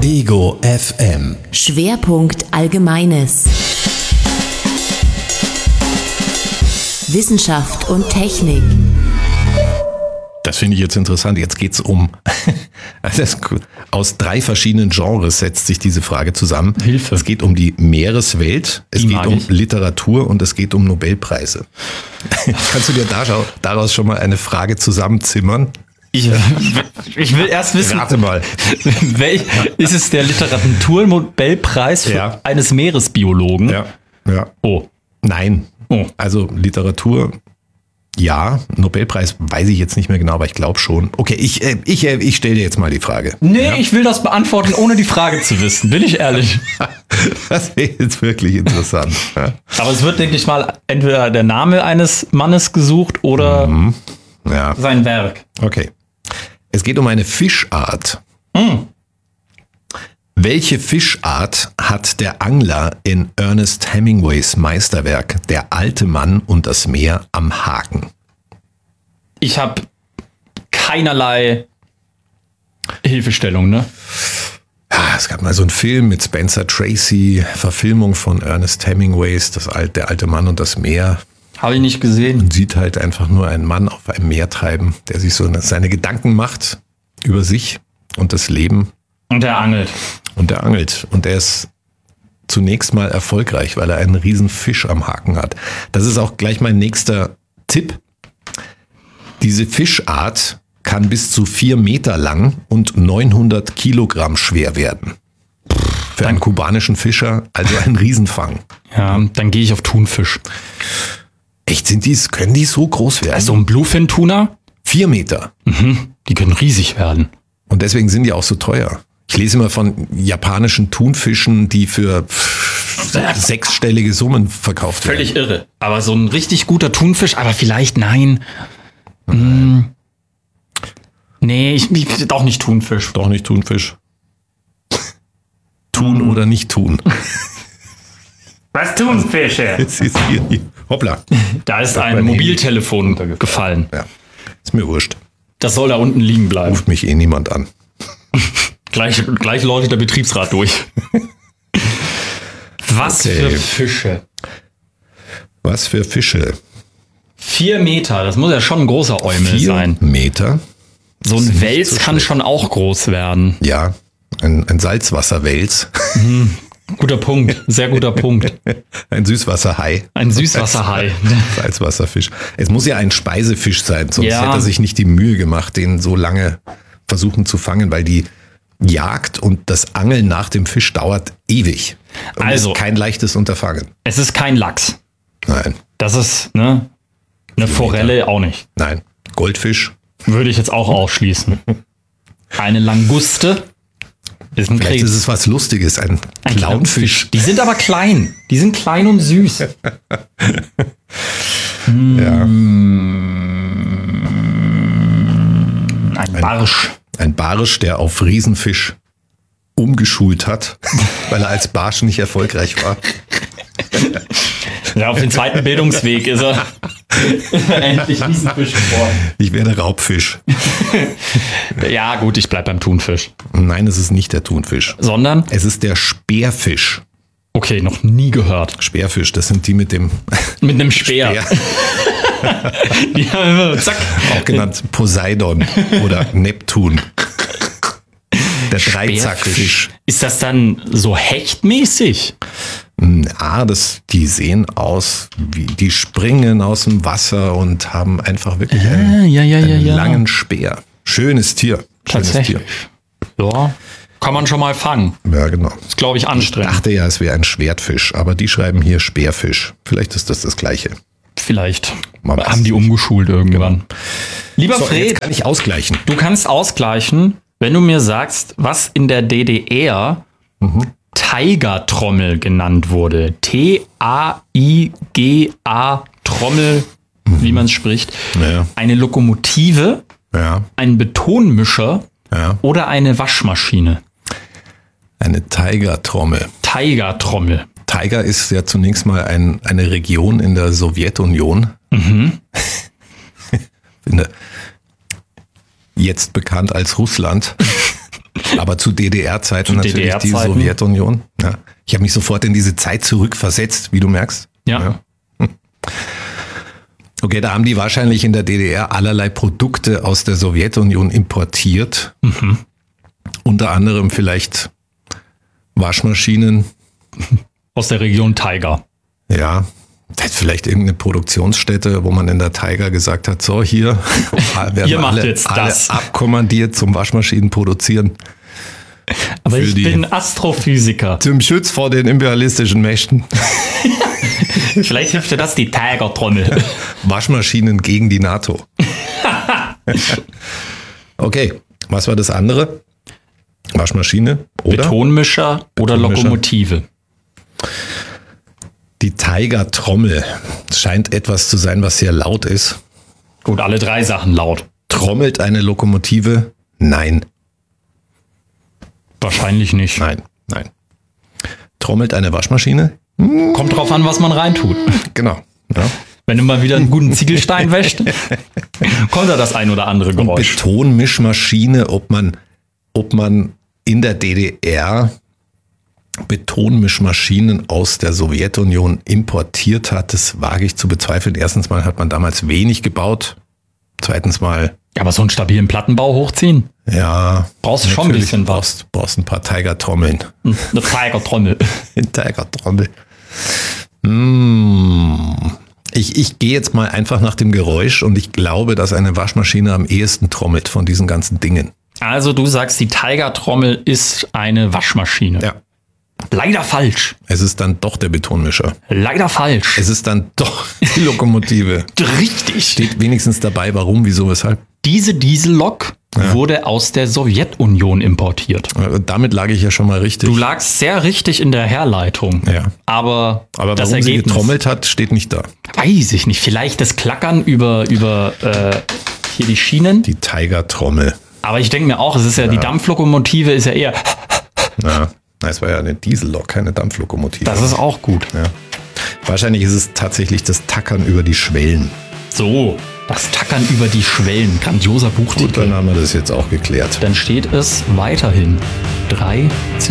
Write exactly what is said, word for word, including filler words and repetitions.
Ego F M. Schwerpunkt Allgemeines. Wissenschaft und Technik. Das finde ich jetzt interessant. Jetzt geht's um, also aus drei verschiedenen Genres setzt sich diese Frage zusammen. Hilfe. Es geht um die Meereswelt, es Die geht mag um ich. Literatur und es geht um Nobelpreise. Kannst du dir daraus schon mal eine Frage zusammenzimmern? Ich, ich will erst wissen, Rate mal. welch, ist es der Literaturnobelpreis für Ja. eines Meeresbiologen? Ja, ja. Oh, Nein. Oh. Also Literatur, ja. Nobelpreis weiß ich jetzt nicht mehr genau, aber ich glaube schon. Okay, ich, äh, ich, äh, ich stelle dir jetzt mal die Frage. nee, Ja? ich will das beantworten, ohne die Frage zu wissen, bin ich ehrlich. Das wäre jetzt wirklich interessant. Ja. Aber es wird, denke ich mal, entweder der Name eines Mannes gesucht oder Ja, sein Werk. okay. Es geht um eine Fischart. Hm. Welche Fischart hat der Angler in Ernest Hemingways Meisterwerk Der alte Mann und das Meer am Haken? Ich habe keinerlei Hilfestellung, ne? Ja, es gab mal so einen Film mit Spencer Tracy, Verfilmung von Ernest Hemingways, das Alt, Der alte Mann und das Meer. Habe ich nicht gesehen. Man sieht halt einfach nur einen Mann auf einem Meer treiben, der sich so seine Gedanken macht über sich und das Leben. Und er angelt. Und er angelt. Und er ist zunächst mal erfolgreich, weil er einen riesen Fisch am Haken hat. Das ist auch gleich mein nächster Tipp. Diese Fischart kann bis zu vier Meter lang und neunhundert Kilogramm schwer werden. Für einen kubanischen Fischer also ein Riesenfang. Ja, dann gehe ich auf Thunfisch. Echt, sind die, können die so groß werden? Also ein Bluefin-Tuna, Vier Meter. die können riesig werden. Und deswegen sind die auch so teuer. Ich lese immer von japanischen Thunfischen, die für sechsstellige Summen verkauft werden. Völlig irre. Aber so ein richtig guter Thunfisch, aber vielleicht nein. Hm. Nee, ich, ich doch nicht Thunfisch. Doch nicht Thunfisch. Tun oder nicht tun. Was tun Fische? Jetzt ist hier, hier. Hoppla. Da ist mein ein Handy Mobiltelefon gefallen. Ja, ist mir wurscht. Das soll da unten liegen bleiben. Ruft mich eh niemand an. Gleich, gleich läuft der Betriebsrat durch. Was Okay. für Fische? Was für Fische? Vier Meter, das muss ja schon ein großer Eumel Vier sein. Meter? So ist ein nicht Wels so kann schlecht. schon auch groß werden. Ja, ein, ein Salzwasserwels. Guter Punkt, sehr guter Punkt. Ein Süßwasserhai. Ein Süßwasserhai. Salzwasserfisch. Es muss ja ein Speisefisch sein, sonst Ja. hätte er sich nicht die Mühe gemacht, den so lange versuchen zu fangen, weil die Jagd und das Angeln nach dem Fisch dauert ewig. Und Also- ist kein leichtes Unterfangen. Es ist kein Lachs. Nein, Das ist, ne? Eine Forelle auch nicht. nein. Goldfisch. Würde ich jetzt auch ausschließen. Eine Languste ist ein Vielleicht Krebs. ist es was Lustiges, ein, Ein Clownfisch. Die sind aber klein. Die sind klein und süß. Ja. Ein Barsch. Ein Barsch, der auf Riesenfisch umgeschult hat, weil er als Barsch nicht erfolgreich war. Ja, auf den zweiten Bildungsweg ist er endlich Riesenfisch geworden. Ich werde Raubfisch. Ja, gut, ich bleib beim Thunfisch. Nein, es ist nicht der Thunfisch. Sondern, Es ist der Speerfisch. okay, noch nie gehört. Speerfisch, das sind die mit dem Mit einem Speer. Speer, Ja, zack. auch genannt Poseidon oder Neptun. Der Dreizackfisch. Ist das dann so hechtmäßig? Ah, das, die sehen aus, wie die springen aus dem Wasser und haben einfach wirklich einen, Ah, ja, ja, ja, einen ja. langen Speer. Schönes Tier. Schönes Tatsächlich. Tier. Ja, kann man schon mal fangen. Ja, genau. Ist, glaube ich, Ich anstrengend. dachte ja, es wäre ein Schwertfisch, aber die schreiben hier Speerfisch. Vielleicht ist das das Gleiche. Vielleicht. Man weiß Haben die es umgeschult irgendwann. Lieber So, Fred, jetzt kann ich ausgleichen. du kannst ausgleichen, wenn du mir sagst, was in der D D R Tiger-Trommel genannt wurde. T A I G A Trommel, wie man es spricht. Ja, Eine Lokomotive, ja, ein Betonmischer ja. oder eine Waschmaschine. Eine Tiger-Trommel. Tiger-Trommel. Tiger ist ja zunächst mal ein, eine Region in der Sowjetunion. Mhm. Finde, jetzt bekannt als Russland. Aber zu D D R-Zeiten Zu natürlich D D R-Zeiten. die Sowjetunion. Ja. Ich habe mich sofort in diese Zeit zurückversetzt, wie du merkst. Ja. Ja. Okay, da haben die wahrscheinlich in der D D R allerlei Produkte aus der Sowjetunion importiert. Mhm. Unter anderem vielleicht Waschmaschinen. Aus der Region Taiga. Ja, vielleicht irgendeine Produktionsstätte, wo man in der Taiga gesagt hat, so hier werden Ihr macht alle, jetzt alle das. abkommandiert zum Waschmaschinen produzieren. Aber Für ich die- bin Astrophysiker. Zum Schutz vor den imperialistischen Mächten. Vielleicht hilft dir das die Tiger-Trommel. Waschmaschinen gegen die NATO. Okay, was war das andere? Waschmaschine oder Betonmischer oder Betonmischer. Lokomotive. die Tiger-Trommel. Scheint etwas zu sein, was sehr laut ist. Gut, alle drei Sachen laut. Trommelt eine Lokomotive? Nein, Wahrscheinlich nicht. nein, nein. Trommelt eine Waschmaschine? Kommt drauf an, was man reintut. Genau. Ja. Wenn du mal wieder einen guten Ziegelstein wäscht, kommt da das ein oder andere Geräusch. Betonmischmaschine, ob man, ob man in der D D R Betonmischmaschinen aus der Sowjetunion importiert hat, das wage ich zu bezweifeln. Erstens mal hat man damals wenig gebaut. Zweitens mal, Ja, aber so einen stabilen Plattenbau hochziehen, ja. brauchst du schon ein natürlich bisschen was. brauchst, brauchst ein paar Tiger-Trommeln. Eine Tiger-Trommel. Ein Tiger-Trommel. Mm. Ich, ich gehe jetzt mal einfach nach dem Geräusch und ich glaube, dass eine Waschmaschine am ehesten trommelt von diesen ganzen Dingen. Also du sagst, die Tiger-Trommel ist eine Waschmaschine. Ja. Leider falsch. Es ist dann doch der Betonmischer. Leider falsch. Es ist dann doch die Lokomotive. Richtig. Steht wenigstens dabei, warum, wieso, weshalb. Diese Diesellok wurde aus der Sowjetunion importiert. Äh, Damit lag ich ja schon mal richtig. Du lagst sehr richtig in der Herleitung. Ja. Aber, Aber das warum sie Ergebnis, getrommelt hat, steht nicht da. weiß ich nicht. Vielleicht das Klackern über, über äh, hier die Schienen. Die Tiger-Trommel. Aber ich denke mir auch, es ist ja, die Dampflokomotive ist ja eher, Ja. Na, es war ja eine Diesellok, keine Dampflokomotive. das ist auch gut. ja. Wahrscheinlich ist es tatsächlich das Tackern über die Schwellen. So, das Tackern über die Schwellen. Grandioser Gut, Buchtitel. dann haben wir das jetzt auch geklärt. Dann steht es weiterhin drei zu